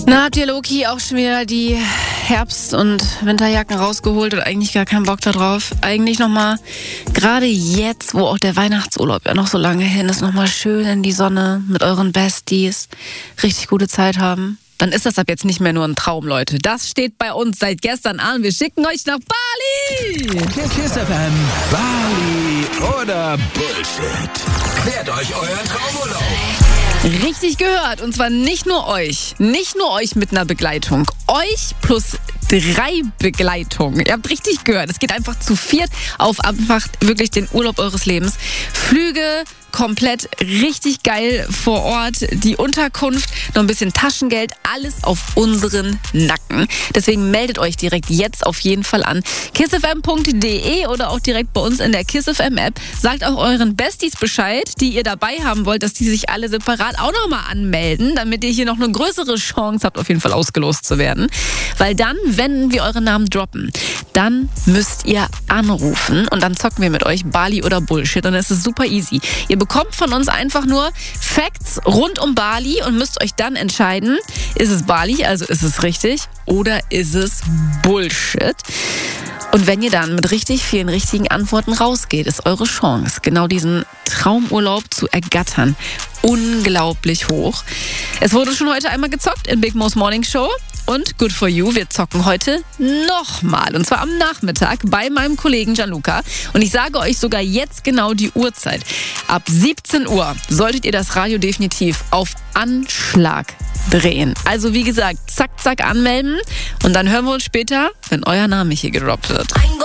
Na, habt ihr Loki auch schon wieder die Herbst- und Winterjacken rausgeholt und eigentlich gar keinen Bock da drauf? Eigentlich nochmal, gerade jetzt, wo auch der Weihnachtsurlaub ja noch so lange hin ist, nochmal schön in die Sonne mit euren Besties, richtig gute Zeit haben. Dann ist das ab jetzt nicht mehr nur ein Traum, Leute. Das steht bei uns seit gestern an. Wir schicken euch nach Bali! Kiss FM, Bali oder Bullshit. Klärt euch euren Traumurlaub. Richtig gehört. Und zwar nicht nur euch mit einer Begleitung. Euch plus 3 Begleitungen. Ihr habt richtig gehört. Es geht einfach zu 4 auf einfach wirklich den Urlaub eures Lebens. Flüge komplett richtig geil vor Ort. Die Unterkunft, noch ein bisschen Taschengeld. Alles auf unseren Nacken. Deswegen meldet euch direkt jetzt auf jeden Fall an. kissfm.de oder auch direkt bei uns in der KissFM App. Sagt auch euren Besties Bescheid, die ihr dabei haben wollt, dass die sich alle separat auch nochmal anmelden, damit ihr hier noch eine größere Chance habt, auf jeden Fall ausgelost zu werden. Weil dann, wenn wir eure Namen droppen, dann müsst ihr anrufen und dann zocken wir mit euch Bali oder Bullshit und es ist super easy. Ihr bekommt von uns einfach nur Facts rund um Bali und müsst euch dann entscheiden, ist es Bali, also ist es richtig, oder ist es Bullshit? Und wenn ihr dann mit richtig vielen richtigen Antworten rausgeht, ist eure Chance, genau diesen Traumurlaub zu ergattern, unglaublich hoch. Es wurde schon heute einmal gezockt in Big Mo's Morning Show. Und good for you, wir zocken heute nochmal. Und zwar am Nachmittag bei meinem Kollegen Gianluca. Und ich sage euch sogar jetzt genau die Uhrzeit. Ab 17 Uhr solltet ihr das Radio definitiv auf Anschlag drehen. Also wie gesagt, zack, zack anmelden. Und dann hören wir uns später, wenn euer Name hier gedroppt wird.